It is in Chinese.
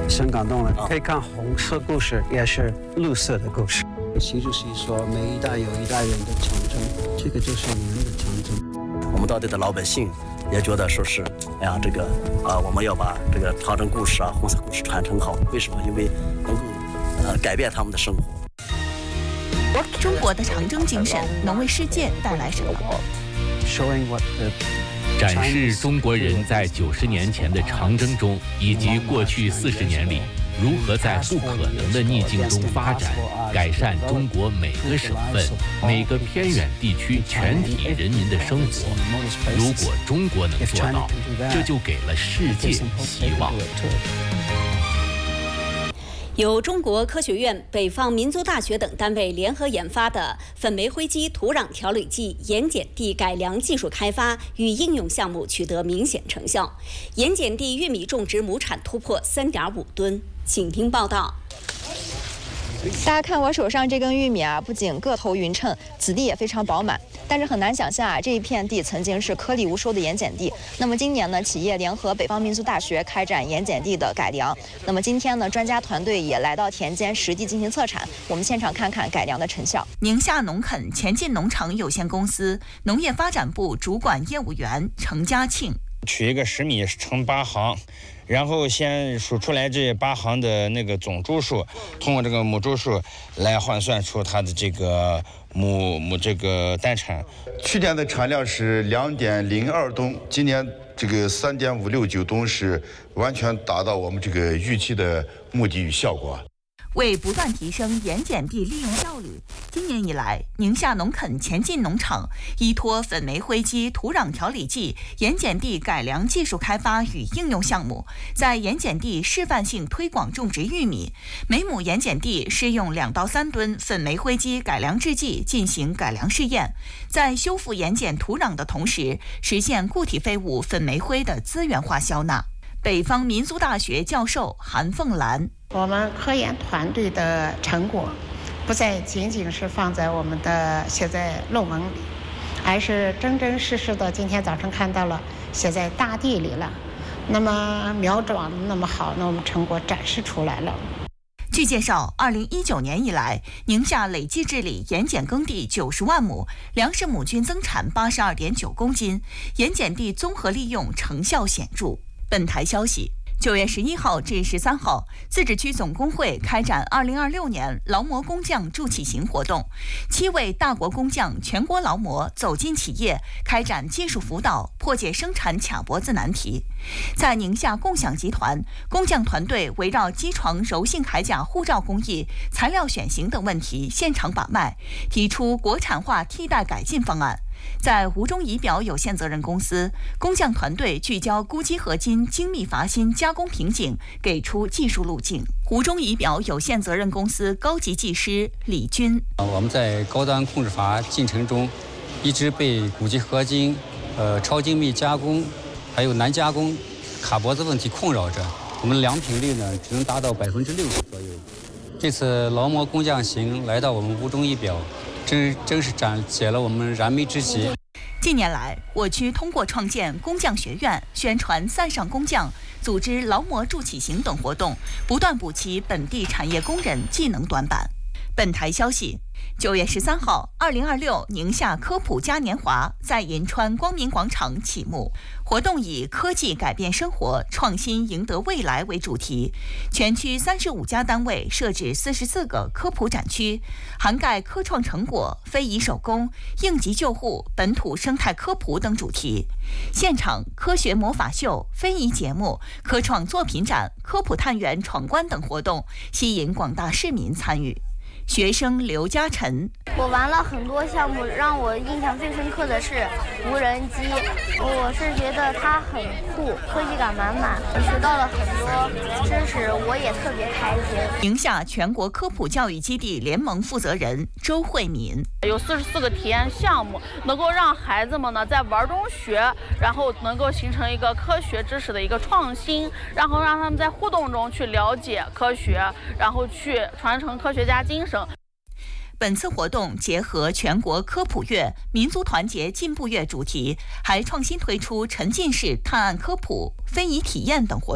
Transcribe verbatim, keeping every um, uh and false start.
很感动了。可以看红色故事，也是绿色的故事。习主席说：“每一代有一代人的长征，这个就是我们的长征。” 我们当地的老百姓也觉得说是，哎呀，这个啊，我们要把这个长征故事啊、红色故事传承好。为什么？因为能够呃改变他们的生活。 中国的长征精神能为世界带来什么？ 展示中国人在九十年前的长征中，以及过去四十年里如何在不可能的逆境中发展，改善中国每个省份、每个偏远地区全体人民的生活。如果中国能做到，这就给了世界希望。 由中国科学院、北方民族大学等单位联合研发的粉煤灰基土壤调理剂盐碱地改良技术开发与应用项目取得明显成效，盐碱地玉米种植亩产突破 三点五吨。请听报道。 大家看我手上这根玉米啊，不仅个头匀称，籽地也非常饱满。但是很难想象啊，这一片地曾经是颗粒无收的盐碱地。那么今年呢，企业联合北方民族大学开展盐碱地的改良。那么今天呢，专家团队也来到田间实地进行测产。我们现场看看改良的成效。 宁夏农垦前进农场有限公司农业发展部主管业务员程家庆， 取一个十米乘八行。然后先数出来这八行的那个总株数，通过这个母株数来换算出它的这个母母这个单产。 去年的产量是两点零二吨，今年这个三点五六九吨是完全达到我们这个预期的目的与效果。 为不断提升盐碱地利用效率，今年以来，宁夏农垦前进农场依托粉煤灰基土壤调理剂盐碱地改良技术开发与应用项目，在盐碱地示范性推广种植玉米，每亩盐碱地施用两到三吨粉煤灰基改良制剂进行改良试验，在修复盐碱土壤的同时，实现固体废物粉煤灰的资源化消纳。北方民族大学教授韩凤兰， 我们科研团队的成果不再仅仅是放在我们的写在论文里，而是真真实实的今天早上看到了写在大地里了。那么苗长得那么好，那我们成果展示出来了。 据介绍，二零一九年以来，宁夏累计治理盐碱耕地九十万亩，粮食亩均增产八十二点九公斤，盐碱地综合利用成效显著。本台消息，九月十一号至十三号，自治区总工会开展二零二六年劳模工匠助企行活动，七位大国工匠全国劳模走进企业，开展技术辅导，破解生产卡脖子难题。在宁夏共享集团，工匠团队围绕机床柔性铠甲护罩工艺、材料选型等问题现场把脉，提出国产化替代改进方案。在吴中仪表有限责任公司，工匠团队聚焦钴基合金精密伐芯加工瓶颈，给出技术路径。吴中仪表有限责任公司高级技师李军， 我们在高端控制阀进程中，一直被钴基合金、呃超精密加工，还有难加工、卡脖子问题困扰着。我们良品率呢，只能达到百分之六十左右。这次劳模工匠行来到我们吴中仪表，真真是展解了我们燃眉之急。 近年来，我区通过创建工匠学院、宣传塞上工匠、组织劳模助企行等活动，不断补齐本地产业工人技能短板。本台消息，九月十三号，二零二六宁夏科普嘉年华在银川光明广场启幕。活动以科技改变生活，创新赢得未来为主题，全区三十五家单位设置四十四个科普展区，涵盖科创成果、非遗手工、应急救护、本土生态科普等主题。现场科学魔法秀、非遗节目、科创作品展、科普探源闯关等活动，吸引广大市民参与。学生刘嘉晨， 我玩了很多项目，让我印象最深刻的是无人机，我是觉得它很酷，科技感满满，学到了很多知识，我也特别开心。 宁夏全国科普教育基地联盟负责人周慧敏， 有四十四个体验项目，能够让孩子们呢在玩中学，然后能够形成一个科学知识的一个创新，然后让他们在互动中去了解科学，然后去传承科学家精神。 本次活动结合全国科普月、民族团结进步月主题，还创新推出沉浸式探案科普、非遗体验等活动。